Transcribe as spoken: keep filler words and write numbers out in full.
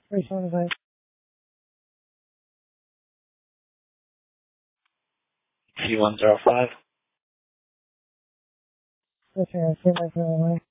three seventy-five. T one zero five. Yes, sir. I see my phone away.